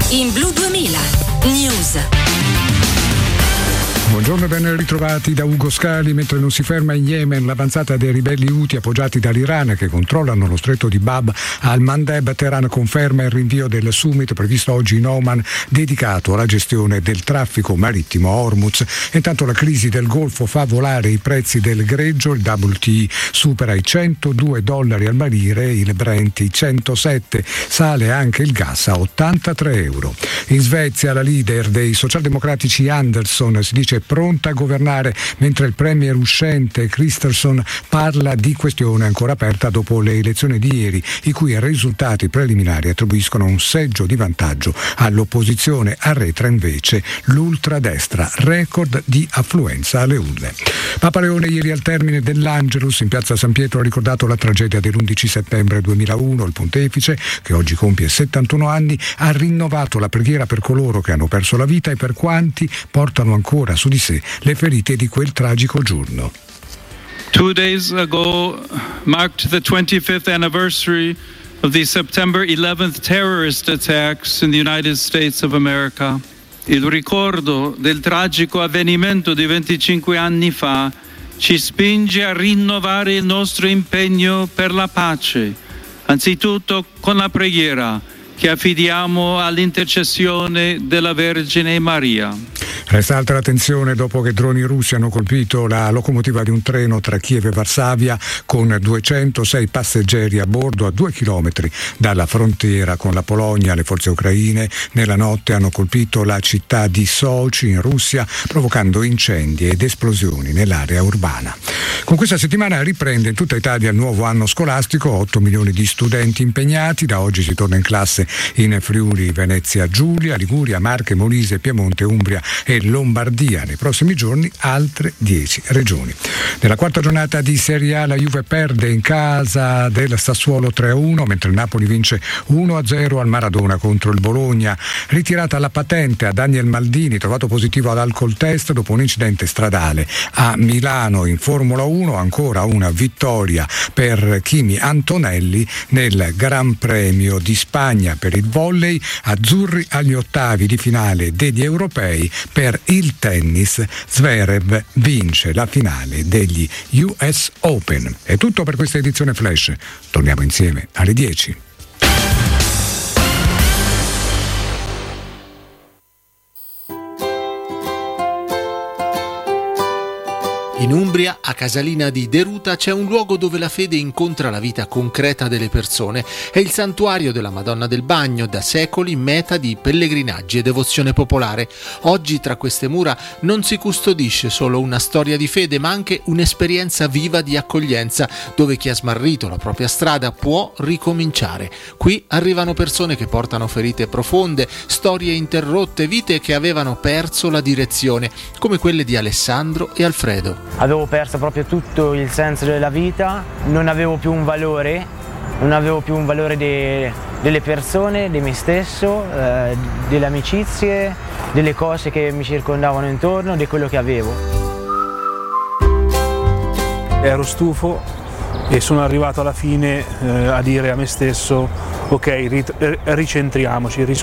In Blu 2000 News. Buongiorno e ben ritrovati da Ugo Scali. Mentre non si ferma in Yemen l'avanzata dei ribelli Houthi appoggiati dall'Iran che controllano lo stretto di Bab al-Mandeb, Teheran conferma il rinvio del summit previsto oggi in Oman dedicato alla gestione del traffico marittimo a Hormuz. Intanto la crisi del Golfo fa volare i prezzi del greggio, il WTI supera i $102 al barile, il Brent i 107, sale anche il gas a €83. In Svezia la leader dei socialdemocratici Andersson si dice pronta a governare, mentre il premier uscente Kristersson parla di questione ancora aperta dopo le elezioni di ieri, i cui risultati preliminari attribuiscono un seggio di vantaggio all'opposizione. Arretra invece l'ultradestra, record di affluenza alle urne. Papa Leone ieri al termine dell'Angelus in piazza San Pietro ha ricordato la tragedia dell'11 settembre 2001. Il pontefice, che oggi compie 71 anni, ha rinnovato la preghiera per coloro che hanno perso la vita e per quanti portano ancora su di sé le ferite di quel tragico giorno. 2 days ago marked the 25th anniversary of the September 11th terrorist attacks in the United States of America. Il ricordo del tragico avvenimento di 25 anni fa ci spinge a rinnovare il nostro impegno per la pace, anzitutto con la preghiera che affidiamo all'intercessione della Vergine Maria. Resta alta la tensione dopo che droni russi hanno colpito la locomotiva di un treno tra Kiev e Varsavia con 206 passeggeri a bordo a 2 chilometri dalla frontiera con la Polonia. Le forze ucraine nella notte hanno colpito la città di Sochi in Russia, provocando incendi ed esplosioni nell'area urbana. Con questa settimana riprende in tutta Italia il nuovo anno scolastico, 8 milioni di studenti impegnati. Da oggi si torna in classe in Friuli, Venezia Giulia, Liguria, Marche, Molise, Piemonte, Umbria e Lombardia. Nei prossimi giorni altre 10 regioni. Nella quarta giornata di Serie A la Juve perde in casa del Sassuolo 3-1, mentre il Napoli vince 1-0 al Maradona contro il Bologna. Ritirata la patente a Daniel Maldini, trovato positivo ad alcol test dopo un incidente stradale a Milano. In Formula 1 ancora una vittoria per Kimi Antonelli nel Gran Premio di Spagna. Per il volley, azzurri agli ottavi di finale degli europei. Per il tennis, Zverev vince la finale degli US Open. È tutto per questa edizione Flash. Torniamo insieme alle 10. In Umbria, a Casalina di Deruta, c'è un luogo dove la fede incontra la vita concreta delle persone. È il santuario della Madonna del Bagno, da secoli meta di pellegrinaggi e devozione popolare. Oggi tra queste mura non si custodisce solo una storia di fede, ma anche un'esperienza viva di accoglienza, dove chi ha smarrito la propria strada può ricominciare. Qui arrivano persone che portano ferite profonde, storie interrotte, vite che avevano perso la direzione, come quelle di Alessandro e Alfredo. Avevo perso proprio tutto il senso della vita, non avevo più un valore delle persone, di me stesso, delle amicizie, delle cose che mi circondavano intorno, di quello che avevo. Ero stufo e sono arrivato alla fine a dire a me stesso: ok, ricentriamoci,